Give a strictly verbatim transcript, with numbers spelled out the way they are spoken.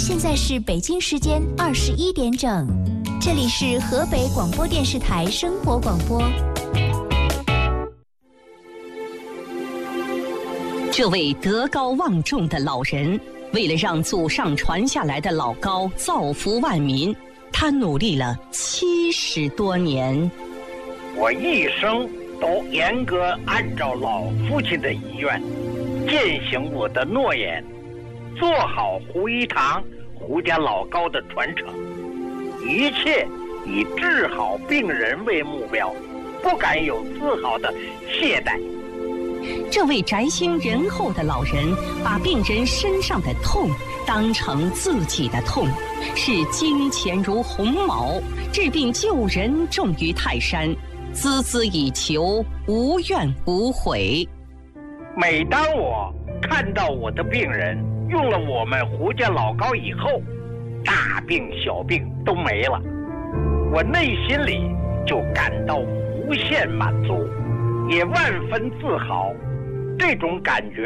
现在是北京时间二十一点整，这里是河北广播电视台生活广播。 这位德高望重的老人，为了让祖上传下来的老高造福万民，他努力了七十多年。 我一生都严格按照老父亲的遗愿，践行我的诺言，做好胡一堂、胡家老高的传承，一切以治好病人为目标，不敢有丝毫的懈怠。 这位宅心仁厚的老人，把病人身上的痛当成自己的痛，视金钱如鸿毛，治病救人重于泰山，孜孜以求，无怨无悔。 每当我看到我的病人用了我们胡家老高以后，大病小病都没了，我内心里就感到无限满足，也万分自豪。这种感觉